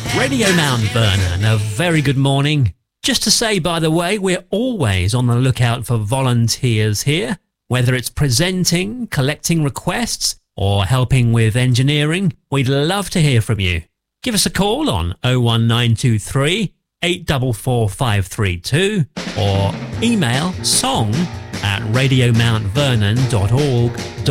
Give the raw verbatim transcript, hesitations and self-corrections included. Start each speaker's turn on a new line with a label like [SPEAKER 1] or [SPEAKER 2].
[SPEAKER 1] Radio Mount Vernon, a very good morning. Just to say, by the way, we're always on the lookout for volunteers here, whether it's presenting, collecting requests, or helping with engineering. We'd love to hear from you. Give us a call on oh one nine two three, eight four four, five three two or email song at radio mount vernon dot org.